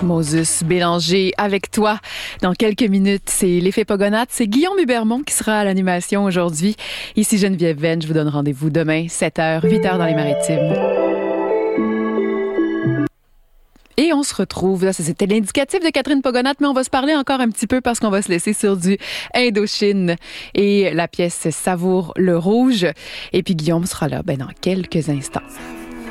Moses Bélanger avec toi. Dans quelques minutes, c'est l'effet Pogonate. C'est Guillaume Hubermont qui sera à l'animation aujourd'hui. Ici Geneviève Venn, je vous donne rendez-vous demain, 7h, 8h dans les Maritimes. Et on se retrouve, là, c'était l'indicatif de Catherine Pogonate, mais on va se parler encore un petit peu parce qu'on va se laisser sur du Indochine et la pièce Savoure le rouge. Et puis Guillaume sera là dans quelques instants.